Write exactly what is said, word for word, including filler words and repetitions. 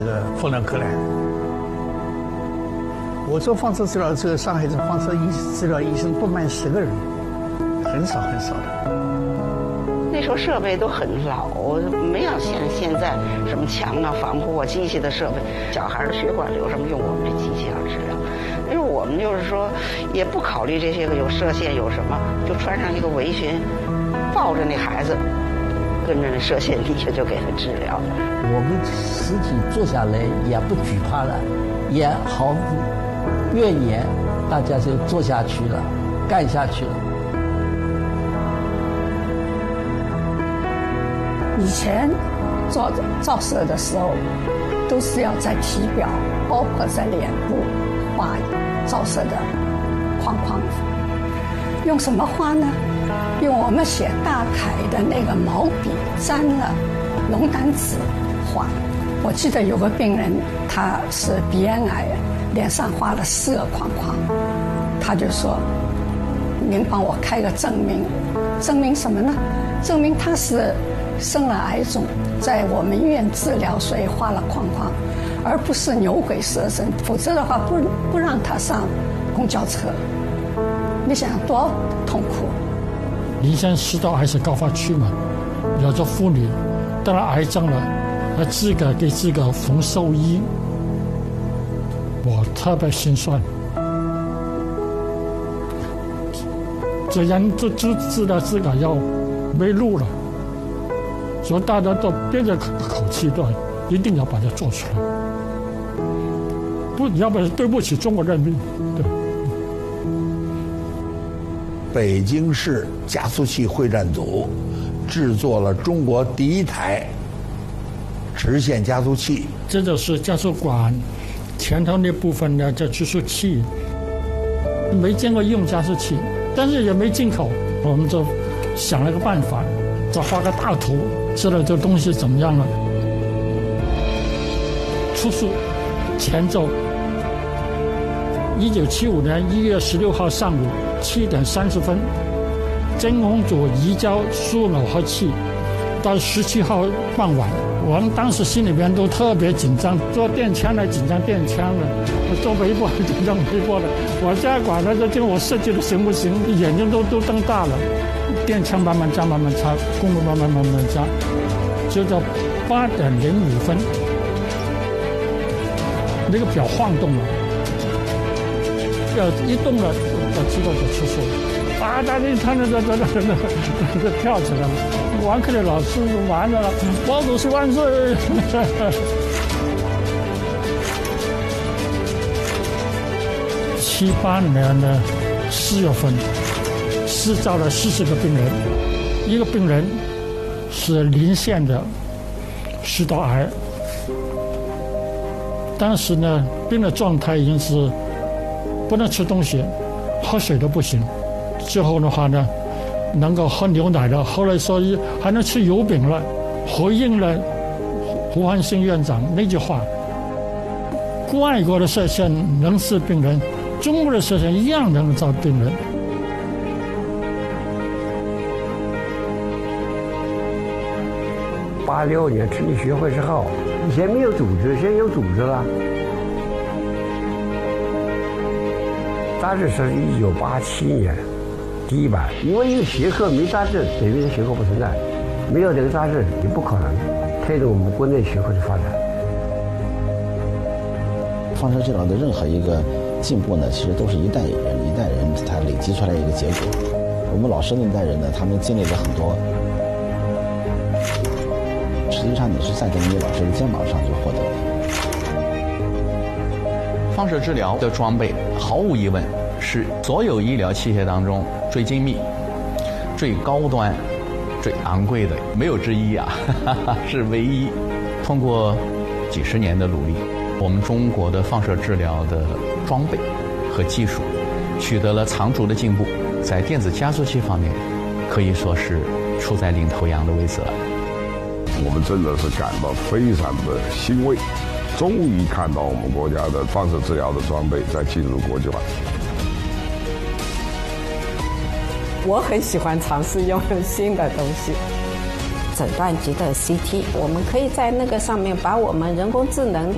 这个富兰克兰。我做放射治疗，这个上海的放射医治疗医生不满十个人，很少很少的。 那时候设备都很老，没有像现在什么墙啊、防护啊、机器的设备。小孩的血管瘤什么用我们这机器来治疗，因为我们就是说也不考虑这些个有射线有什么，就穿上一个围裙，抱着那孩子，跟着那射线底下就给他治疗。 我们实际做下来也不惧怕了，也毫无怨言，大家就做下去了，干下去了。 以前做照射的时候，都是要在体表，包括在脸部画照射的框框。用什么画呢？用我们写大楷的那个毛笔沾了龙胆紫画。我记得有个病人，他是鼻咽癌，脸上画了四个框框，他就说：“您帮我开个证明，证明什么呢？证明他是生了癌肿，在我们医院治疗，所以画了框框，而不是牛鬼蛇神，否则的话不不让他上公交车。你想多痛苦？” 临县食道癌是高发区嘛，有的妇女得了癌症了，还自个给自个缝寿衣，我特别心酸。这样就就知道自个要没路了，所以大家都憋着口气，都一定要把它做出来，不要不然对不起中国人民。对。 北京市加速器会战组制作了中国第一台直线加速器。 这就是加速管前头那部分呢叫加速器，没见过用加速器，但是也没进口，我们就想了个办法，再画个大图，知道这东西怎么样了。出处前奏，一九七五年一月十六号上午七点三十分，真空组移交输耦合器，到十七号傍晚，我们当时心里边都特别紧张，做电枪的紧张电枪的，做微波紧张微波的，我现在管他这就我设计的行不行，眼睛都都瞪大了。电枪慢慢加慢慢加，公路慢慢慢慢加，就到八点零五分，那个表晃动了，要一动了，我知道就出事了。啊！大家一看着这这这这这跳起来了，王克的老师就完了，毛主席万岁！七八年的四月份，施照了四十个病人，一个病人是临县的食道癌，当时呢，病的状态已经是不能吃东西，喝水都不行。最后的话呢，能够喝牛奶了，后来说还能吃油饼了，回应了胡汉兴院长那句话：外国的射线能治病人，中国的射线一样能治病人。 八六年成立学会之后，以前没有组织，现在有组织了。杂志是一九八七年第一版，因为一个学科没杂志，等于这学科不存在，没有这个杂志也不可能推动我们国内学科的发展。 放射治疗的任何一个进步呢，其实都是一代人一代人他累积出来一个结果。我们老师那一代人呢，他们经历了很多，实际上你是在跟你老师的肩膀上就获得的。 放射治疗的装备毫无疑问是所有医疗器械当中最精密、最高端、最昂贵的，没有之一啊，是唯一。通过几十年的努力，我们中国的放射治疗的装备和技术取得了长足的进步，在电子加速器方面可以说是处在领头羊的位置了。 我们真的是感到非常的欣慰，终于看到我们国家的放射治疗的装备在进入国际化。 我很喜欢尝试用新的东西。 诊断级的 C T， 我们可以在那个上面把我们人工智能